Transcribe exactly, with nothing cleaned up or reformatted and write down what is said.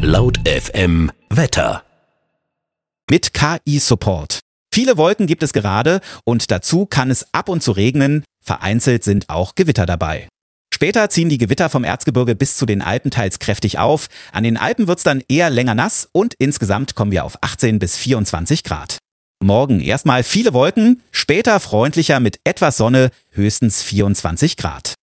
Laut F M Wetter. Mit K I-Support. Viele Wolken gibt es gerade und dazu kann es ab und zu regnen. Vereinzelt sind auch Gewitter dabei. Später ziehen die Gewitter vom Erzgebirge bis zu den Alpen teils kräftig auf. An den Alpen wird's dann eher länger nass und insgesamt kommen wir auf achtzehn bis vierundzwanzig Grad. Morgen erstmal viele Wolken, später freundlicher mit etwas Sonne, höchstens vierundzwanzig Grad.